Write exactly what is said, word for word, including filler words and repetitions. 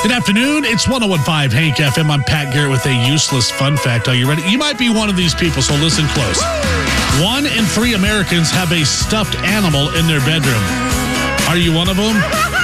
Good afternoon. It's one oh one point five Hank F M. I'm Pat Garrett with a useless fun fact. Are you ready? You might be one of these people, so listen close. One in three Americans have a stuffed animal in their bedroom. Are you one of them?